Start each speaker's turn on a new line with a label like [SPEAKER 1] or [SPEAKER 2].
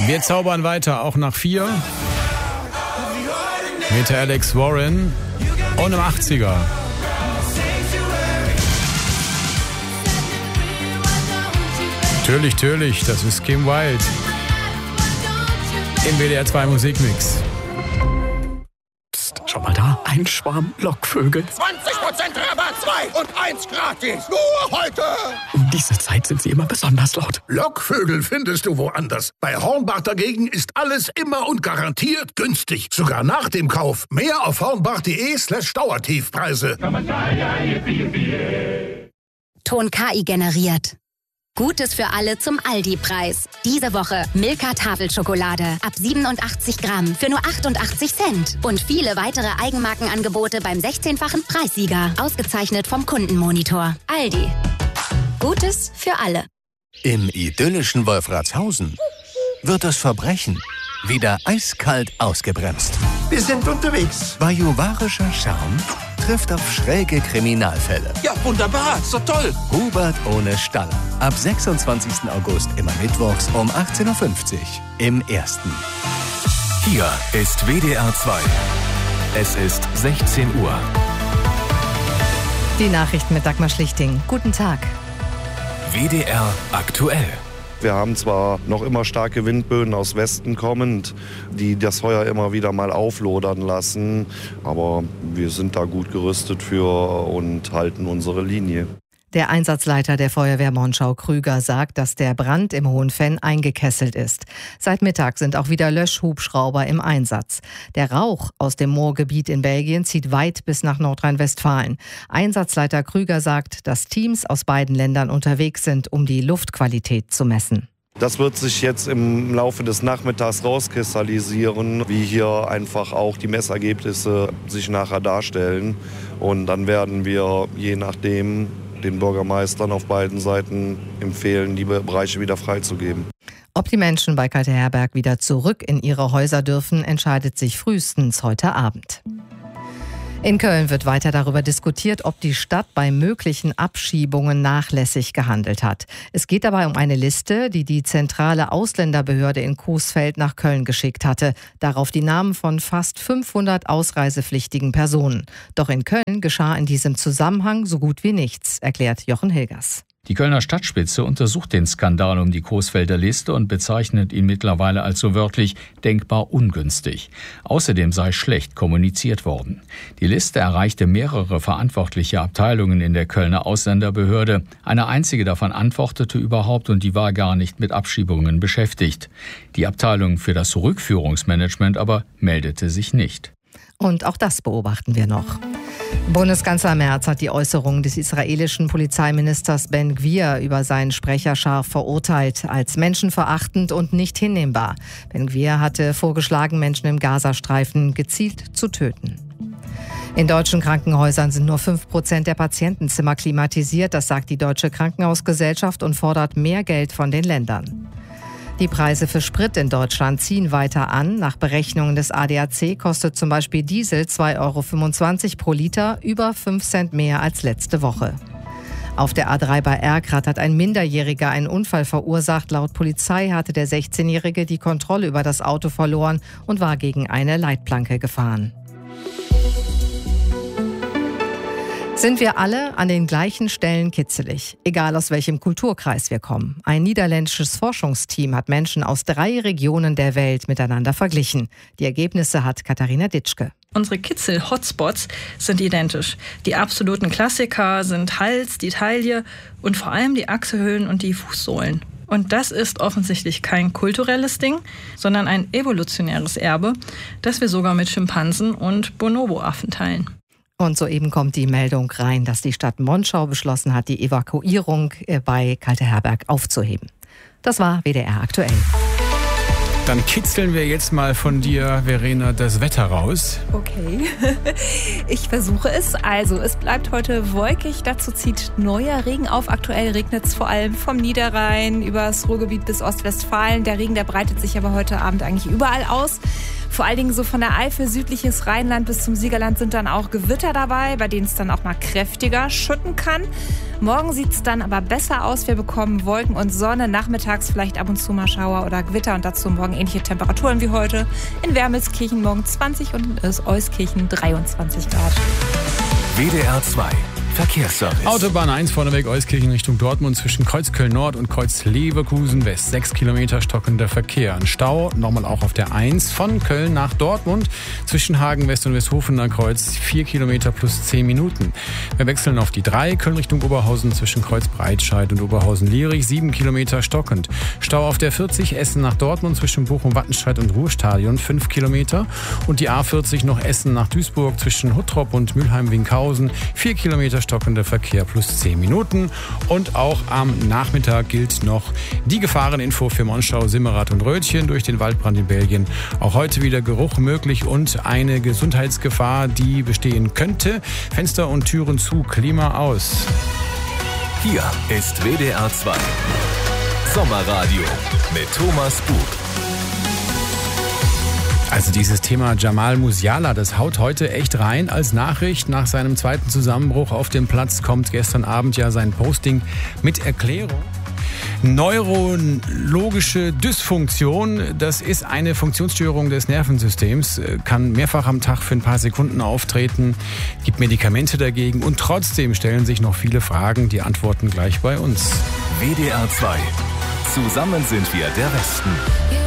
[SPEAKER 1] Wir zaubern weiter, auch nach 4. Mit Alex Warren und einem 80er. Natürlich, das ist Kim Wilde. Im WDR 2 Musikmix.
[SPEAKER 2] Psst, schau mal da, ein Schwarm Lockvögel.
[SPEAKER 3] 20% Rabatt, 2 und 1 gratis. Nur heute.
[SPEAKER 2] Um diese Zeit sind sie immer besonders laut.
[SPEAKER 4] Lockvögel findest du woanders. Bei Hornbach dagegen ist alles immer und garantiert günstig. Sogar nach dem Kauf. Mehr auf hornbach.de/Dauertiefpreise.
[SPEAKER 5] Ton KI generiert. Gutes für alle zum Aldi-Preis. Diese Woche Milka Tafelschokolade ab 87 Gramm für nur 88 Cent. Und viele weitere Eigenmarkenangebote beim 16-fachen Preissieger. Ausgezeichnet vom Kundenmonitor. Aldi. Gutes für alle.
[SPEAKER 6] Im idyllischen Wolfratshausen wird das Verbrechen wieder eiskalt ausgebremst.
[SPEAKER 4] Wir sind unterwegs.
[SPEAKER 6] Bajuwarischer Charme trifft auf schräge Kriminalfälle.
[SPEAKER 3] Ja, wunderbar. Ist doch toll.
[SPEAKER 6] Hubert ohne Staller. Ab 26. August immer mittwochs um 18.50 Uhr im Ersten.
[SPEAKER 7] Hier ist WDR 2. Es ist 16 Uhr.
[SPEAKER 8] Die Nachrichten mit Dagmar Schlichting. Guten Tag.
[SPEAKER 7] WDR aktuell.
[SPEAKER 9] Wir haben zwar noch immer starke Windböen aus Westen kommend, die das Feuer immer wieder mal auflodern lassen. Aber wir sind da gut gerüstet für und halten unsere Linie.
[SPEAKER 8] Der Einsatzleiter der Feuerwehr Monschau, Krüger, sagt, dass der Brand im Hohenfenn eingekesselt ist. Seit Mittag sind auch wieder Löschhubschrauber im Einsatz. Der Rauch aus dem Moorgebiet in Belgien zieht weit bis nach Nordrhein-Westfalen. Einsatzleiter Krüger sagt, dass Teams aus beiden Ländern unterwegs sind, um die Luftqualität zu messen.
[SPEAKER 9] Das wird sich jetzt im Laufe des Nachmittags rauskristallisieren, wie hier einfach auch die Messergebnisse sich nachher darstellen. Und dann werden wir je nachdem den Bürgermeistern auf beiden Seiten empfehlen, die Bereiche wieder freizugeben.
[SPEAKER 8] Ob die Menschen bei Kalteherberg wieder zurück in ihre Häuser dürfen, entscheidet sich frühestens heute Abend. In Köln wird weiter darüber diskutiert, ob die Stadt bei möglichen Abschiebungen nachlässig gehandelt hat. Es geht dabei um eine Liste, die die zentrale Ausländerbehörde in Coesfeld nach Köln geschickt hatte. Darauf die Namen von fast 500 ausreisepflichtigen Personen. Doch in Köln geschah in diesem Zusammenhang so gut wie nichts, erklärt Jochen Hilgers.
[SPEAKER 10] Die Kölner Stadtspitze untersucht den Skandal um die Coesfelder Liste und bezeichnet ihn mittlerweile als so wörtlich denkbar ungünstig. Außerdem sei schlecht kommuniziert worden. Die Liste erreichte mehrere verantwortliche Abteilungen in der Kölner Ausländerbehörde. Eine einzige davon antwortete überhaupt und die war gar nicht mit Abschiebungen beschäftigt. Die Abteilung für das Rückführungsmanagement aber meldete sich nicht.
[SPEAKER 8] Und auch das beobachten wir noch. Bundeskanzler Merz hat die Äußerungen des israelischen Polizeiministers Ben Gvir über seinen Sprecher scharf verurteilt, als menschenverachtend und nicht hinnehmbar. Ben Gvir hatte vorgeschlagen, Menschen im Gazastreifen gezielt zu töten. In deutschen Krankenhäusern sind nur 5% der Patientenzimmer klimatisiert. Das sagt die Deutsche Krankenhausgesellschaft und fordert mehr Geld von den Ländern. Die Preise für Sprit in Deutschland ziehen weiter an. Nach Berechnungen des ADAC kostet zum Beispiel Diesel 2,25 € pro Liter, über 5 Cent mehr als letzte Woche. Auf der A3 bei Erkrath hat ein Minderjähriger einen Unfall verursacht. Laut Polizei hatte der 16-Jährige die Kontrolle über das Auto verloren und war gegen eine Leitplanke gefahren. Sind wir alle an den gleichen Stellen kitzelig, egal aus welchem Kulturkreis wir kommen. Ein niederländisches Forschungsteam hat Menschen aus 3 Regionen der Welt miteinander verglichen. Die Ergebnisse hat Katharina Ditschke.
[SPEAKER 11] Unsere Kitzel-Hotspots sind identisch. Die absoluten Klassiker sind Hals, die Taille und vor allem die Achselhöhlen und die Fußsohlen. Und das ist offensichtlich kein kulturelles Ding, sondern ein evolutionäres Erbe, das wir sogar mit Schimpansen und Bonobo-Affen teilen.
[SPEAKER 8] Und soeben kommt die Meldung rein, dass die Stadt Monschau beschlossen hat, die Evakuierung bei Kalteherberg aufzuheben. Das war WDR aktuell.
[SPEAKER 1] Dann kitzeln wir jetzt mal von dir, Verena, das Wetter raus.
[SPEAKER 12] Okay, ich versuche es. Also, es bleibt heute wolkig, dazu zieht neuer Regen auf. Aktuell regnet es vor allem vom Niederrhein übers Ruhrgebiet bis Ostwestfalen. Der Regen, der breitet sich aber heute Abend eigentlich überall aus. Vor allen Dingen so von der Eifel, südliches Rheinland bis zum Siegerland sind dann auch Gewitter dabei, bei denen es dann auch mal kräftiger schütten kann. Morgen sieht es dann aber besser aus. Wir bekommen Wolken und Sonne, nachmittags vielleicht ab und zu mal Schauer oder Gewitter und dazu morgen ähnliche Temperaturen wie heute. In Wermelskirchen morgen 20 und in Euskirchen 23 Grad.
[SPEAKER 7] WDR 2 Verkehrsservice.
[SPEAKER 1] Autobahn 1 vorneweg Euskirchen Richtung Dortmund zwischen Kreuzköln Nord und Kreuz-Leverkusen West. 6 Kilometer stockender Verkehr. Ein Stau, nochmal auch auf der 1 von Köln nach Dortmund zwischen Hagen West und Westhofener Kreuz. 4 Kilometer plus 10 Minuten. Wir wechseln auf die 3 Köln Richtung Oberhausen zwischen Kreuz Breitscheid und Oberhausen-Lierich. 7 Kilometer stockend. Stau auf der 40 Essen nach Dortmund zwischen Bochum-Wattenscheid und Ruhrstadion. 5 Kilometer. Und die A40 noch Essen nach Duisburg zwischen Huttrop und Mülheim-Winkhausen. 4 Kilometer stockender Verkehr plus 10 Minuten. Und auch am Nachmittag gilt noch die Gefahreninfo für Monschau, Simmerath und Rötchen durch den Waldbrand in Belgien. Auch heute wieder Geruch möglich und eine Gesundheitsgefahr, die bestehen könnte. Fenster und Türen zu, Klima aus.
[SPEAKER 7] Hier ist WDR 2 Sommerradio mit Thomas Buch.
[SPEAKER 1] Also dieses Thema Jamal Musiala, das haut heute echt rein als Nachricht. Nach seinem zweiten Zusammenbruch auf dem Platz kommt gestern Abend ja sein Posting mit Erklärung. Neurologische Dysfunktion, das ist eine Funktionsstörung des Nervensystems, kann mehrfach am Tag für ein paar Sekunden auftreten, gibt Medikamente dagegen und trotzdem stellen sich noch viele Fragen. Die Antworten gleich bei uns.
[SPEAKER 7] WDR 2. Zusammen sind wir der Westen.